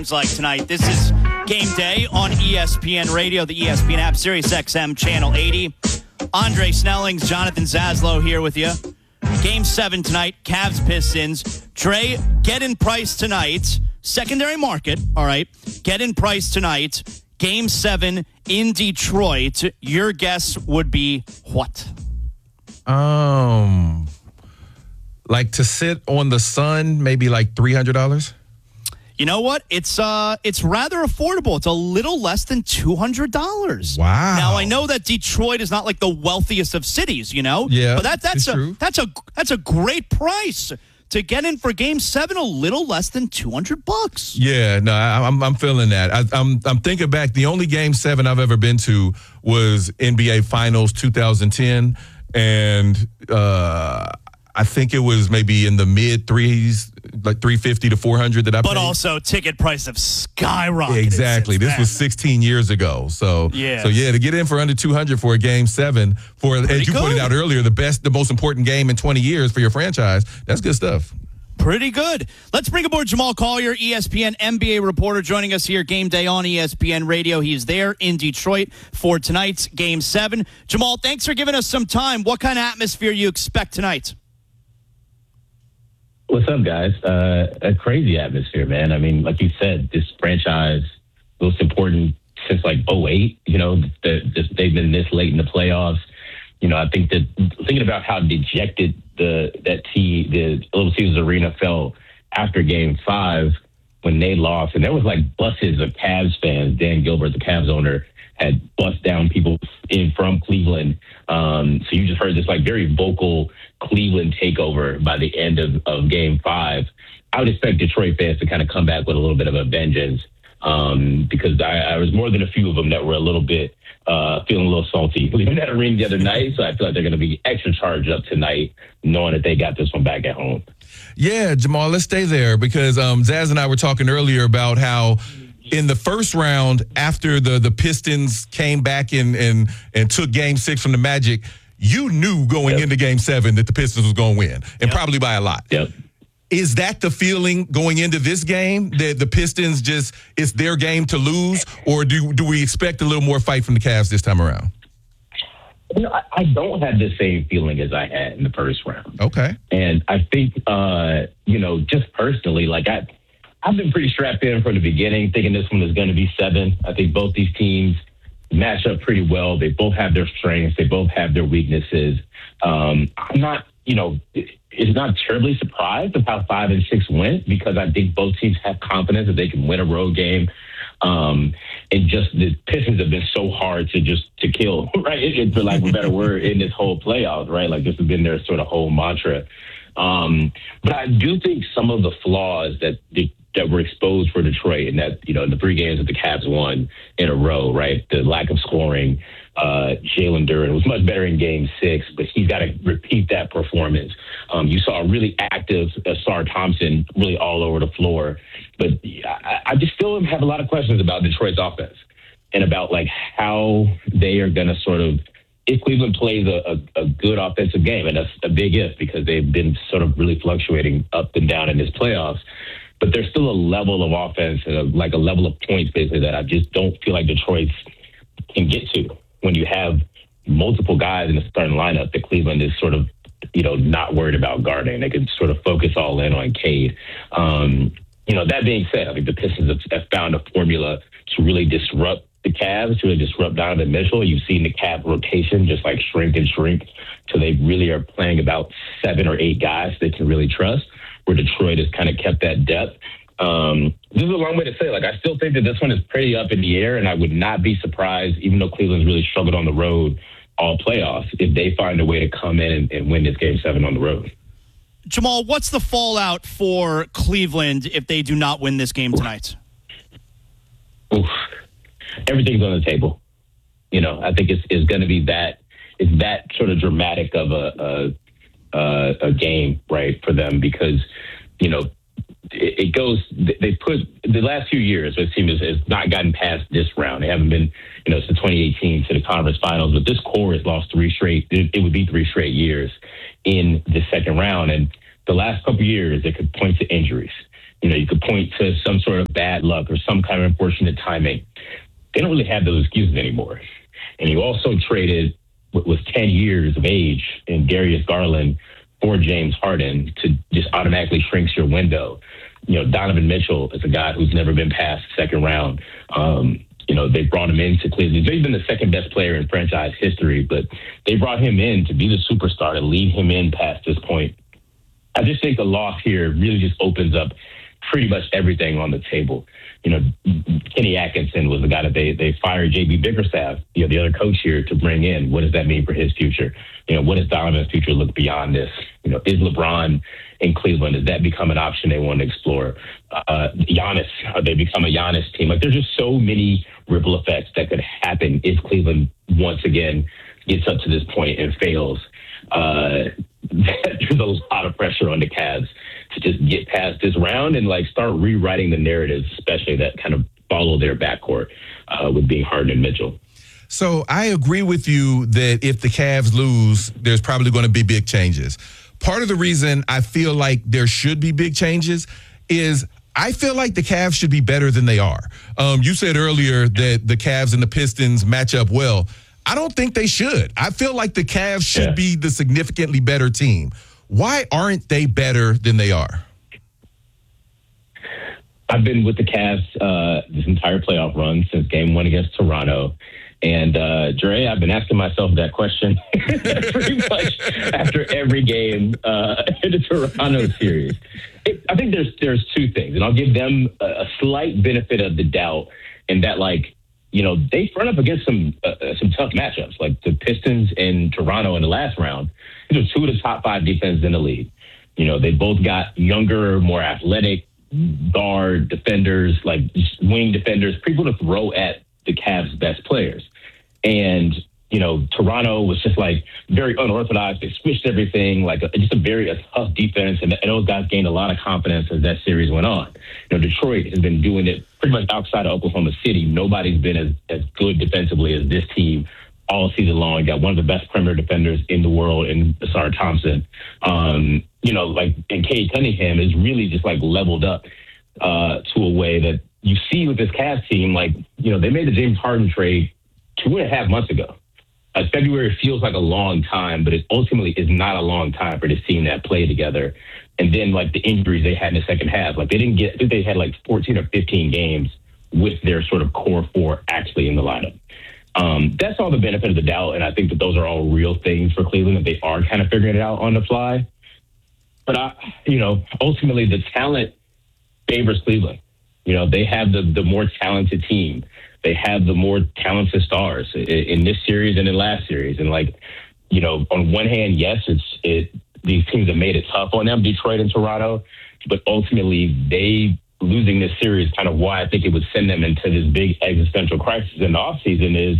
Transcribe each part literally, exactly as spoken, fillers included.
Like tonight, this is Game Day on E S P N Radio, the E S P N app, Sirius X M Channel eighty. Andre Snellings, Jonathan Zaslow here with you. Game seven tonight, Cavs Pistons. Dre, get in price tonight. Secondary market, all right. Get in price tonight. Game seven in Detroit. Your guess would be what? Um, like to sit on the sun, maybe like three hundred dollars. You know what? It's uh, it's rather affordable. It's a little less than two hundred dollars. Wow. Now I know that Detroit is not like the wealthiest of cities, you know. Yeah, but that that's a true. that's a that's a great price to get in for Game Seven. A little less than two hundred bucks. Yeah, no, I, I'm I'm feeling that. I, I'm I'm thinking back. The only Game Seven I've ever been to was N B A Finals two thousand ten, and uh, I think it was maybe in the mid threes, like three fifty to four hundred that I But paid. also ticket prices have skyrocketed. Exactly. since This then. was sixteen years ago. So Yes. so yeah, to get in for under two hundred for a Game Seven for, Pretty as you good. pointed out earlier, the best, the most important game in twenty years for your franchise. That's good stuff. Pretty good. Let's bring aboard Jamal Collier, E S P N N B A reporter, joining us here Game Day on E S P N Radio. He's there in Detroit for tonight's Game seven. Jamal, thanks for giving us some time. What kind of atmosphere you expect tonight? What's up, guys? Uh, a crazy atmosphere, man. I mean, like you said, this franchise, most important since like oh eight, you know, the, the, they've been this late in the playoffs. You know, I think that thinking about how dejected the that T, the Little Caesars Arena felt after Game five when they lost, and there was like buses of Cavs fans. Dan Gilbert, the Cavs owner, had bust down people in from Cleveland. Um, so you just heard this like very vocal Cleveland takeover by the end of, of Game five. I would expect Detroit fans to kind of come back with a little bit of a vengeance um, because I, I was more than a few of them that were a little bit uh, feeling a little salty leaving that arena the other night. So I feel like they're going to be extra charged up tonight, knowing that they got this one back at home. Yeah, Jamal, let's stay there because um, Zaz and I were talking earlier about how in the first round, after the, the Pistons came back and, and, and took Game six from the Magic, you knew going Yep. into Game seven that the Pistons was going to win, and Yep. probably by a lot. Yep. Is that the feeling going into this game, that the Pistons just, it's their game to lose, or do do we expect a little more fight from the Cavs this time around? You know, I, I don't have the same feeling as I had in the first round. Okay. And I think, uh, you know, just personally, like I, I've been pretty strapped in from the beginning, thinking this one is going to be seven. I think both these teams match up pretty well. They both have their strengths. They both have their weaknesses. Um, I'm not, you know, it's not terribly surprised of how five and six went because I think both teams have confidence that they can win a road game. Um, and just the Pistons have been so hard to just to kill, right? It, it, for lack of a better word, in this whole playoffs, right? Like this has been their sort of whole mantra. Um, but I do think some of the flaws that the, that were exposed for Detroit and that, you know, the three games that the Cavs won in a row, right? The lack of scoring, uh, Jalen Duren was much better in Game Six, but he's got to repeat that performance. Um, you saw a really active uh, Sar Thompson really all over the floor, but I, I just still have a lot of questions about Detroit's offense and about like how they are going to sort of, if Cleveland plays a, a, a good offensive game, and that's a big if because they've been sort of really fluctuating up and down in this playoffs. But there's still a level of offense, and a, like a level of points, basically, that I just don't feel like Detroit can get to when you have multiple guys in the starting lineup that Cleveland is sort of, you know, not worried about guarding. They can sort of focus all in on Cade. Um, you know, that being said, I think the Pistons have, have found a formula to really disrupt the Cavs, to really disrupt Donovan Mitchell. You've seen the Cavs rotation just like shrink and shrink till they really are playing about seven or eight guys they can really trust, where Detroit has kind of kept that depth. Um, this is a long way to say, like, I still think that this one is pretty up in the air, and I would not be surprised, even though Cleveland's really struggled on the road all playoffs, if they find a way to come in and, and win this Game seven on the road. Jamal, what's the fallout for Cleveland if they do not win this game tonight? Oof. Everything's on the table. You know, I think it's, it's going to be that, it's that sort of dramatic of a, a, a, a game, right, for them because, you know, it, it goes, they put, the last few years, this team has, has not gotten past this round. They haven't been, you know, since twenty eighteen to the conference finals, but this core has lost three straight, it, it would be three straight years in the second round. And the last couple of years, it could point to injuries. You know, you could point to some sort of bad luck or some kind of unfortunate timing. They don't really have those excuses anymore. And you also traded what was ten years of age in Darius Garland for James Harden to just automatically shrinks your window. You know, Donovan Mitchell is a guy who's never been past the second round. Um, you know, they brought him into Cleveland. He's been the second best player in franchise history, but they brought him in to be the superstar, to lead him in past this point. I just think the loss here really just opens up pretty much everything on the table. You know, Kenny Atkinson was the guy that they they fired J B Bickerstaff, you know, the other coach here, to bring in. What does that mean for his future? You know, what does Donovan's future look beyond this? You know, is LeBron in Cleveland? Does that become an option they want to explore? Uh, Giannis, are they become a Giannis team? Like, there's just so many ripple effects that could happen if Cleveland once again gets up to this point and fails. Uh, there's a lot of pressure on the Cavs to just get past this round and like start rewriting the narratives, especially that kind of follow their backcourt uh, with being Harden and Mitchell. So I agree with you that if the Cavs lose, there's probably going to be big changes. Part of the reason I feel like there should be big changes is I feel like the Cavs should be better than they are. Um, you said earlier that the Cavs and the Pistons match up well. I don't think they should. I feel like the Cavs should yeah. be the significantly better team. Why aren't they better than they are? I've been with the Cavs uh, this entire playoff run since game one against Toronto. And, uh, Dre, I've been asking myself that question pretty much after every game uh, in the Toronto series. It, I think there's there's two things, and I'll give them a, a slight benefit of the doubt in that, like, you know, they run up against some uh, some tough matchups, like the Pistons and Toronto in the last round. These are two of the top five defenses in the league. You know, they both got younger, more athletic guard defenders, like wing defenders, people to throw at the Cavs' best players. And, you know, Toronto was just like very unorthodox. They switched everything, like a, just a very a tough defense. And, and those guys gained a lot of confidence as that series went on. You know, Detroit has been doing it pretty much outside of Oklahoma City. Nobody's been as, as good defensively as this team all season long. You got one of the best perimeter defenders in the world in Asar Thompson. Um, you know, like, and Cade Cunningham is really just like leveled up uh, to a way that you see with this Cavs team. Like, you know, they made the James Harden trade two and a half months ago. Uh, February feels like a long time, but it ultimately is not a long time for this team that played together. And then, like, the injuries they had in the second half, like, they didn't get, I think they had like fourteen or fifteen games with their sort of core four actually in the lineup. Um, that's all the benefit of the doubt, and I think that those are all real things for Cleveland, that they are kind of figuring it out on the fly. But, I, you know, ultimately the talent favors Cleveland. You know, they have the, the more talented team. They have the more talented stars in, in this series and in last series. And, like, you know, on one hand, yes, it's it. These teams have made it tough on them, Detroit and Toronto. But ultimately, they losing this series, kind of why I think it would send them into this big existential crisis in the offseason is,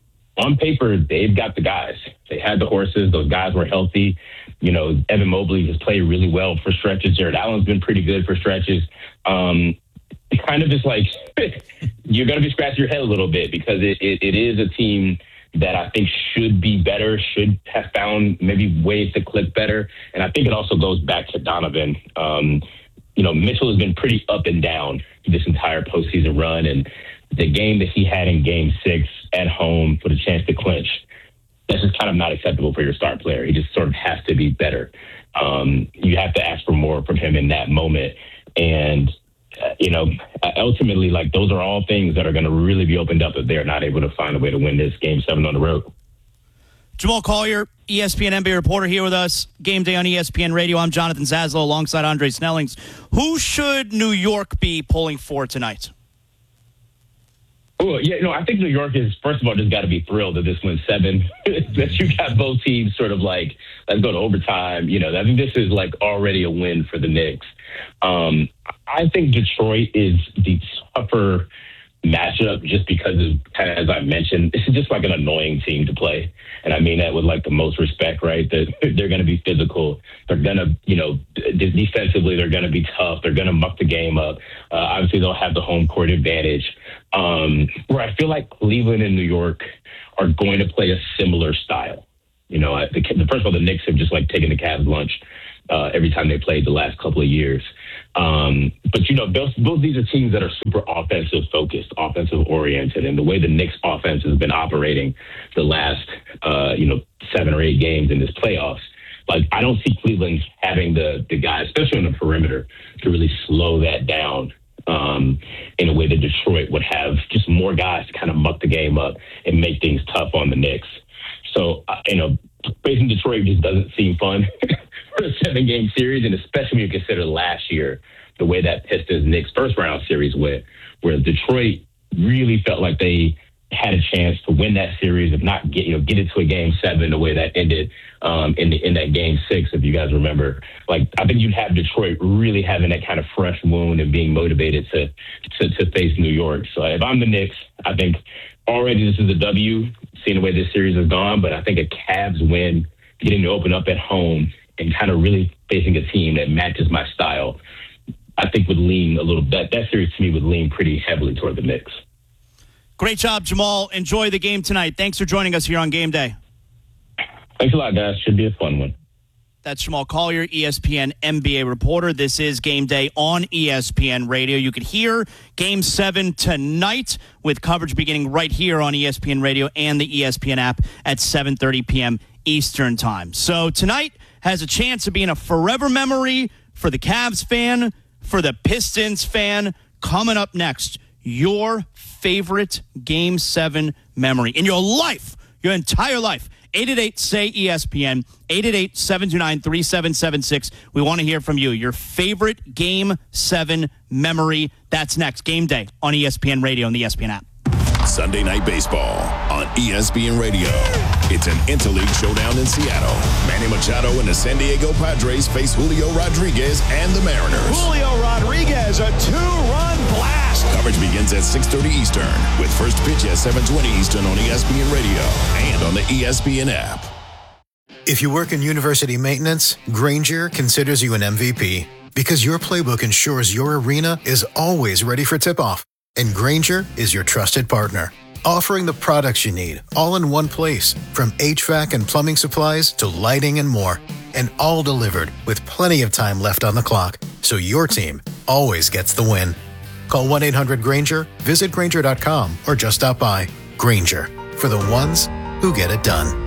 on paper, they've got the guys. They had the horses. Those guys were healthy. You know, Evan Mobley has played really well for stretches. Jared Allen's been pretty good for stretches. Um, It's kind of just like you're going to be scratching your head a little bit because it, it, it is a team that I think should be better, should have found maybe ways to click better. And I think it also goes back to Donovan. Um, you know, Mitchell has been pretty up and down this entire postseason run. And the game that he had in game six at home for the chance to clinch, that's just kind of not acceptable for your star player. He just sort of has to be better. Um, you have to ask for more from him in that moment. And Uh, you know, ultimately, like, those are all things that are going to really be opened up if they're not able to find a way to win this game seven on the road. Jamal Collier, E S P N N B A reporter, here with us. Game day on E S P N Radio. I'm Jonathan Zaslow alongside Andre Snellings. Who should New York be pulling for tonight? Oh, yeah, you know, I think New York is, first of all, just got to be thrilled that this went seven, that you got both teams sort of like, let's go to overtime. You know, I think this is like already a win for the Knicks. Um, I think Detroit is the tougher matchup just because of, kind of, as I mentioned, this is just like an annoying team to play. And I mean that with like the most respect, right? That they're going to be physical. They're going to, you know, defensively, they're going to be tough. They're going to muck the game up. Uh, obviously, they'll have the home court advantage. Um, where I feel like Cleveland and New York are going to play a similar style. You know, the, the, first of all, the Knicks have just like taken the Cavs lunch uh, every time they played the last couple of years. Um, but, you know, both, both these are teams that are super offensive focused, offensive oriented. And the way the Knicks offense has been operating the last, uh, you know, seven or eight games in this playoffs, like, I don't see Cleveland having the, the guys, especially on the perimeter, to really slow that down um, in a way that Detroit would have just more guys to kind of muck the game up and make things tough on the Knicks. So, uh, you know, facing Detroit just doesn't seem fun for a seven-game series, and especially when you consider last year, the way that Pistons-Knicks first-round series went, where Detroit really felt like they had a chance to win that series, if not get you know get it to a game seven, the way that ended um, in the, in that game six, if you guys remember. Like, I think you'd have Detroit really having that kind of fresh wound and being motivated to to, to face New York. So if I'm the Knicks, I think already this is a W, seeing the way this series has gone. But I think a Cavs win, getting to open up at home and kind of really facing a team that matches my style, I think would lean a little. That that series to me would lean pretty heavily toward the Knicks. Great job, Jamal. Enjoy the game tonight. Thanks for joining us here on Game Day. Thanks a lot, guys. Should be a fun one. That's Jamal Collier, E S P N N B A reporter. This is Game Day on E S P N Radio. You could hear Game seven tonight with coverage beginning right here on E S P N Radio and the E S P N app at seven thirty p.m. Eastern Time. So tonight has a chance of being a forever memory for the Cavs fan, for the Pistons fan. Coming up next, your favorite Game seven memory in your life, your entire life. eight eight eight, S A Y, E S P N, eight eight eight, seven two nine, three seven seven six. We want to hear from you. Your favorite Game seven memory. That's next. Game Day on E S P N Radio and the E S P N app. Sunday Night Baseball on E S P N Radio. It's an interleague showdown in Seattle. Manny Machado and the San Diego Padres face Julio Rodriguez and the Mariners. Julio Rodriguez, a two-run blast. Coverage begins at six thirty Eastern with first pitch at seven twenty Eastern on E S P N Radio and on the E S P N app. If you work in university maintenance, Grainger considers you an M V P because your playbook ensures your arena is always ready for tip-off. And Grainger is your trusted partner, offering the products you need all in one place, from H V A C and plumbing supplies to lighting and more, and all delivered with plenty of time left on the clock, so your team always gets the win. Call one eight hundred Grainger, visit Grainger dot com, or just stop by. Grainger, for the ones who get it done.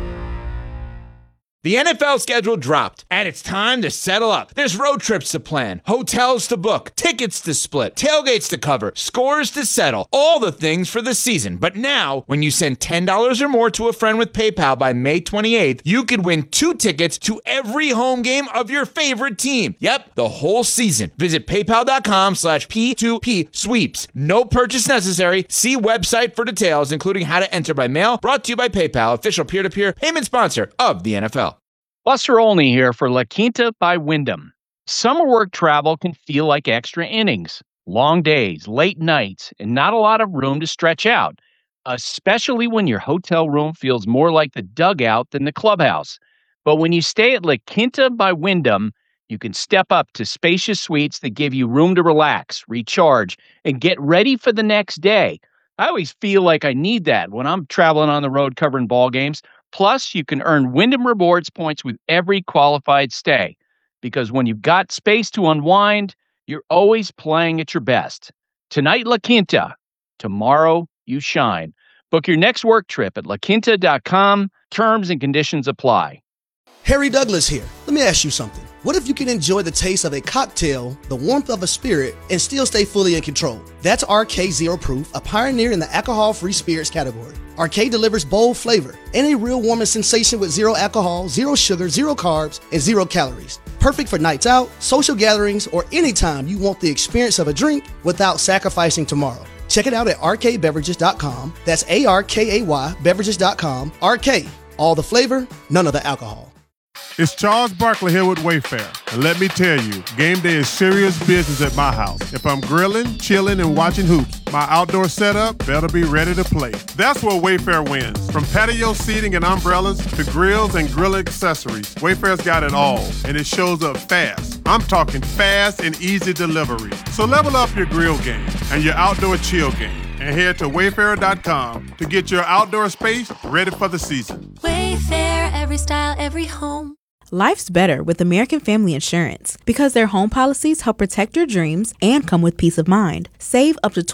The N F L schedule dropped, and it's time to settle up. There's road trips to plan, hotels to book, tickets to split, tailgates to cover, scores to settle, all the things for the season. But now, when you send ten dollars or more to a friend with PayPal by May twenty-eighth, you could win two tickets to every home game of your favorite team. Yep, the whole season. Visit paypal.com slash P2P sweeps. No purchase necessary. See website for details, including how to enter by mail. Brought to you by PayPal, official peer-to-peer payment sponsor of the N F L. Buster Olney here for La Quinta by Wyndham. Summer work travel can feel like extra innings, long days, late nights, and not a lot of room to stretch out, especially when your hotel room feels more like the dugout than the clubhouse. But when you stay at La Quinta by Wyndham, you can step up to spacious suites that give you room to relax, recharge, and get ready for the next day. I always feel like I need that when I'm traveling on the road covering ball games. Plus, you can earn Wyndham Rewards points with every qualified stay. Because when you've got space to unwind, you're always playing at your best. Tonight, La Quinta. Tomorrow, you shine. Book your next work trip at la quinta dot com. Terms and conditions apply. Harry Douglas here. Let me ask you something. What if you can enjoy the taste of a cocktail, the warmth of a spirit, and still stay fully in control? That's R K Zero Proof, a pioneer in the alcohol-free spirits category. R K delivers bold flavor and a real warming sensation with zero alcohol, zero sugar, zero carbs, and zero calories. Perfect for nights out, social gatherings, or anytime you want the experience of a drink without sacrificing tomorrow. Check it out at R K beverages dot com. That's A R K A Y beverages dot com. R K, all the flavor, none of the alcohol. It's Charles Barkley here with Wayfair. And let me tell you, game day is serious business at my house. If I'm grilling, chilling, and watching hoops, my outdoor setup better be ready to play. That's where Wayfair wins. From patio seating and umbrellas to grills and grill accessories, Wayfair's got it all, and it shows up fast. I'm talking fast and easy delivery. So level up your grill game and your outdoor chill game, and head to wayfair dot com to get your outdoor space ready for the season. Wayfair, every style, every home. Life's better with American Family Insurance because their home policies help protect your dreams and come with peace of mind. Save up to